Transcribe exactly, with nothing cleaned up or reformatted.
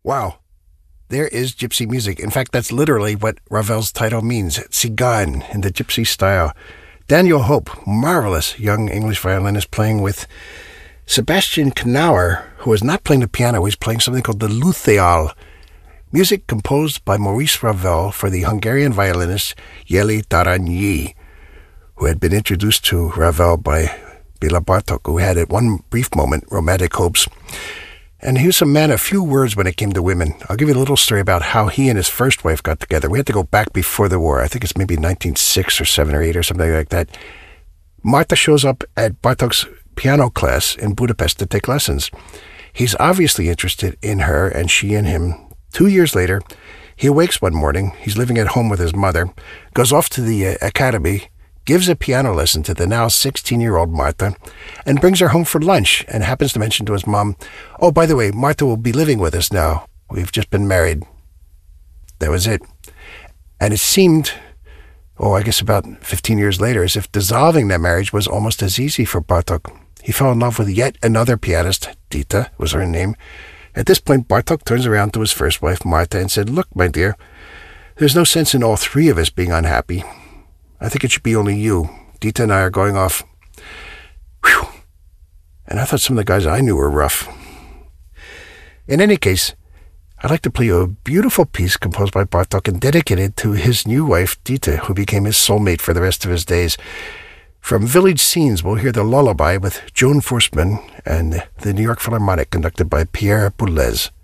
Wow. There is gypsy music. In fact, that's literally what Ravel's title means, Tzigane, in the gypsy style. Daniel Hope, marvelous young English violinist, playing with Sebastian Knauer, who is not playing the piano. He's playing something called the lutheal. Music composed by Maurice Ravel for the Hungarian violinist Jeli Taranyi, who had been introduced to Ravel by Béla Bartók, who had at one brief moment romantic hopes. And he was a man of few words when it came to women. I'll give you a little story about how he and his first wife got together. We had to go back before the war. I think it's maybe nineteen oh six or seven or eight or something like that. Marta shows up at Bartók's piano class in Budapest to take lessons. He's obviously interested in her, and she in him. Two years later, he awakes one morning. He's living at home with his mother, goes off to the uh, academy, gives a piano lesson to the now sixteen-year-old Marta, and brings her home for lunch, and happens to mention to his mom, "Oh, by the way, Marta will be living with us now. We've just been married." That was it. And it seemed, oh, I guess about fifteen years later, as if dissolving that marriage was almost as easy for Bartók. He fell in love with yet another pianist, Dita was her name. At this point, Bartók turns around to his first wife, Marta, and said, "Look, my dear, there's no sense in all three of us being unhappy. I think it should be only you. Dita and I are going off." Whew. And I thought some of the guys I knew were rough. In any case, I'd like to play you a beautiful piece composed by Bartók and dedicated to his new wife, Dita, who became his soulmate for the rest of his days. From Village Scenes, we'll hear the Lullaby with Joan Forstmann and the New York Philharmonic, conducted by Pierre Boulez.